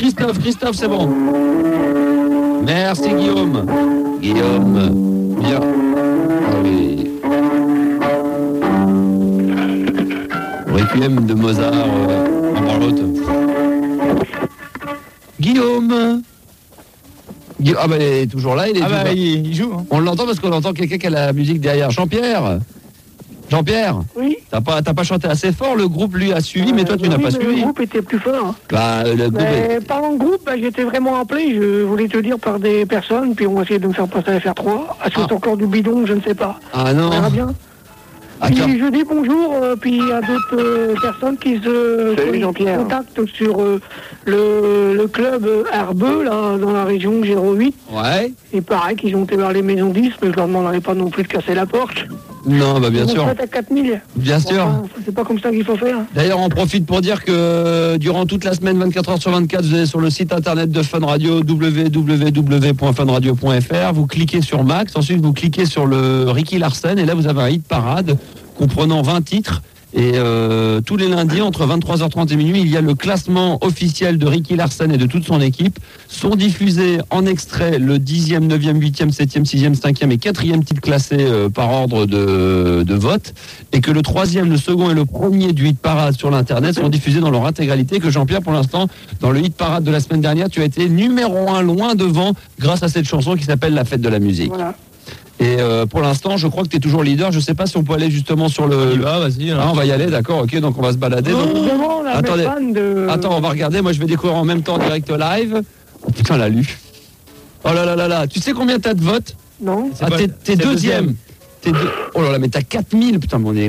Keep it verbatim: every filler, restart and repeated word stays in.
Christophe, Christophe, c'est bon. Merci Guillaume. Guillaume, bien. Ah oui. Requiem de Mozart euh, en Barlotte. Guillaume. Gu- Ah bah il est toujours là, il est Ah toujours bah là. il, il joue. Hein. On l'entend parce qu'on entend quelqu'un qui a la musique derrière. Jean-Pierre. Jean-Pierre. Oui. T'as pas, t'as pas chanté assez fort, le groupe lui a suivi, mais toi tu Euh, n'as oui, pas mais suivi. Le groupe était plus fort. Bah, le groupe est- Mais parlant de groupe, bah, j'étais vraiment appelé, je voulais te dire, par des personnes, puis on va essayer de me faire passer à F R trois. Est-ce que Ah. c'est encore du bidon, je ne sais pas. Ah non. On verra bien. Ah, Puis tiens. je dis bonjour, euh, puis il y a d'autres euh, personnes qui se Salut, qui Jean-Pierre. contactent sur euh, le, le club Herbeux, là, dans la région zéro huit. Ouais. Il paraît qu'ils ont été vers les maisons dix, mais je leur demanderai pas non plus de casser la porte. Non, bah bien Ils sûr. vont se mettre à quatre mille. Bien sûr. Enfin, c'est pas comme ça qu'il faut faire. D'ailleurs, on profite pour dire que durant toute la semaine, vingt-quatre heures sur vingt-quatre, vous allez sur le site internet de Fun Radio, w w w point fun radio point f r. Vous cliquez sur Max, ensuite vous cliquez sur le Ricky Larsen, et là vous avez un hit parade comprenant vingt titres. Et euh, tous les lundis, entre vingt-trois heures trente et minuit, il y a le classement officiel de Ricky Larsen et de toute son équipe. Sont diffusés en extrait le dixième, neuvième, huitième, septième, sixième, cinquième et quatrième titre classé euh, par ordre de, de vote. Et que le troisième, le second et le premier du hit parade sur l'internet sont diffusés dans leur intégralité. Que Jean-Pierre, pour l'instant, dans le hit parade de la semaine dernière, tu as été numéro un loin devant grâce à cette chanson qui s'appelle La Fête de la musique. Voilà. Et euh, pour l'instant, je crois que tu es toujours leader. Je sais pas si on peut aller justement sur le... On y va, vas-y. Ah, on va y aller, d'accord, ok, donc on va se balader. Donc... Demande à mes Attendez. fans de... Attends, on va regarder, moi je vais découvrir en même temps en direct live. Oh putain, l'a lu. Oh là là là là, tu sais combien t'as de votes? Non. C'est Ah, pas- t'es, t'es c'est deuxième. T'es deux... Oh là là, mais t'as quatre mille, putain, mais on est